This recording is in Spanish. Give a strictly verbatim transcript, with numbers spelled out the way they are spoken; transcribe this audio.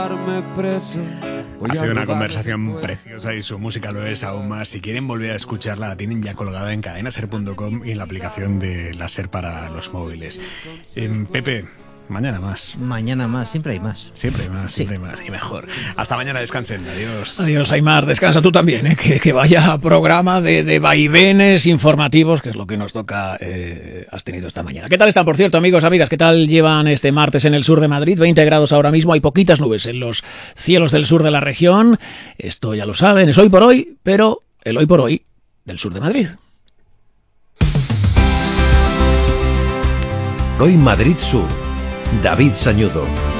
Ha sido una conversación preciosa y su música lo es aún más. Si quieren volver a escucharla, la tienen ya colgada en cadena ser punto com y en la aplicación de la SER para los móviles. Eh, Pepe, mañana más. Mañana más, siempre hay más. Siempre hay más, Sí. siempre hay más y mejor. Hasta mañana, descansen. Adiós. Adiós, Aimar. Descansa tú también, ¿eh? que, que vaya programa de, de vaivenes informativos, que es lo que nos toca, eh, has tenido esta mañana. ¿Qué tal están, por cierto, amigos, amigas? ¿Qué tal llevan este martes en el sur de Madrid? veinte grados ahora mismo, hay poquitas nubes en los cielos del sur de la región. Esto ya lo saben, es hoy por hoy, pero el hoy por hoy del sur de Madrid. Hoy Madrid Sur, David Sañudo.